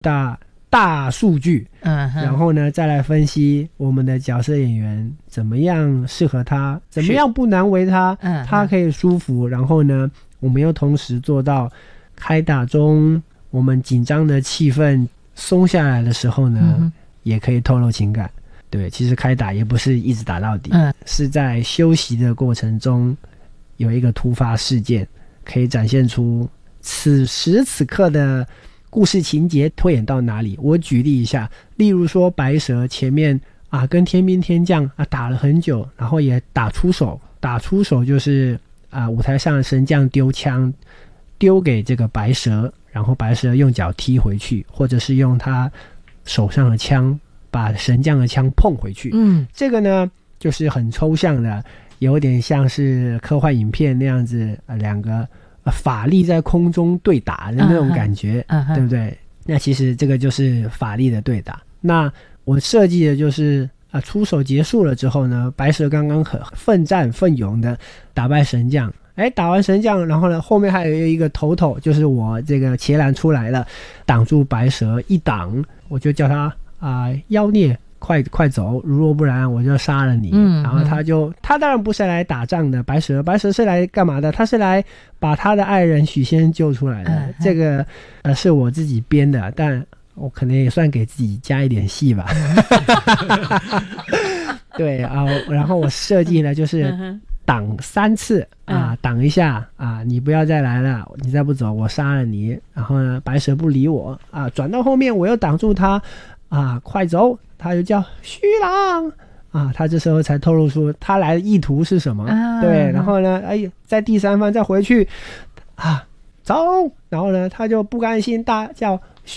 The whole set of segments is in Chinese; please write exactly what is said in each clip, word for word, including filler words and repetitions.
大大数据， 嗯， 然后呢再来分析我们的角色演员怎么样适合他，怎么样不难为他， 嗯， 他可以舒服，然后呢我们又同时做到开打中我们紧张的气氛松下来的时候呢、嗯、也可以透露情感。对，其实开打也不是一直打到底、嗯、是在休息的过程中有一个突发事件可以展现出此时此刻的故事情节推演到哪里。我举例一下，例如说白蛇前面啊跟天兵天将啊打了很久，然后也打出手，打出手就是啊舞台上的神将丢枪丢给这个白蛇，然后白蛇用脚踢回去，或者是用他手上的枪把神将的枪碰回去。嗯，这个呢就是很抽象的，有点像是科幻影片那样子，呃两个法力在空中对打的那种感觉、uh-huh, uh-huh. 对不对？那其实这个就是法力的对打。那我设计的就是啊，出手结束了之后呢，白蛇刚刚很奋战奋勇的打败神将，哎，打完神将，然后呢后面还有一个头头，就是我这个伽蓝出来了，挡住白蛇一挡，我就叫他啊、呃、妖孽快快走，如若不然我就杀了你。嗯，然后他就他当然不是来打仗的，白蛇白蛇是来干嘛的？他是来把他的爱人许仙救出来的。嗯、这个呃是我自己编的，但我可能也算给自己加一点戏吧。对啊，然后我设计了就是挡三次啊，挡一下啊，你不要再来了，你再不走我杀了你。然后呢，白蛇不理我啊，转到后面我又挡住他啊，快走。他就叫虚狼啊，他这时候才透露出他来的意图是什么、啊、对，然后呢哎，在第三番再回去啊走，然后呢他就不甘心大叫虚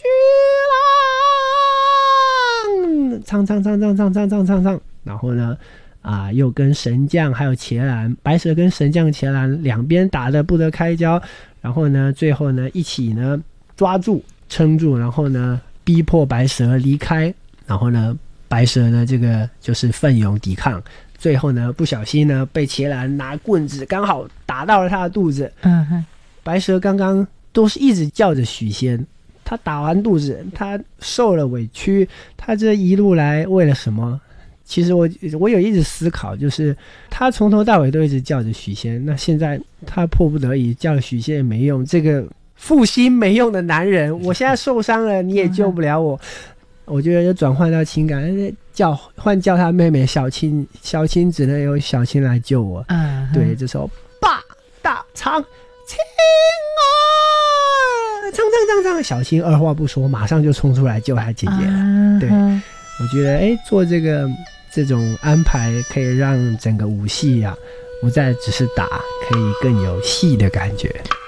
狼，唱唱唱唱唱唱唱唱唱，然后呢啊又跟神将还有伽蓝，白蛇跟神将伽蓝两边打得不得开交，然后呢最后呢一起呢抓住撑住，然后呢逼迫白蛇离开，然后呢白蛇呢这个就是奋勇抵抗，最后呢不小心呢被伽蓝拿棍子刚好打到了他的肚子。嗯哼，白蛇刚刚都是一直叫着许仙，他打完肚子他受了委屈，他这一路来为了什么？其实我我有一直思考，就是他从头到尾都一直叫着许仙，那现在他迫不得已叫许仙也没用，这个负心没用的男人，我现在受伤了你也救不了我。我觉得就转换到情感，叫换叫他妹妹小青，小青只能由小青来救我。嗯，对，这时候霸大唱青儿，唱唱唱唱，小青二话不说，马上就冲出来救他姐姐了。嗯、对，我觉得哎，做这个这种安排，可以让整个武戏啊，不再只是打，可以更有戏的感觉。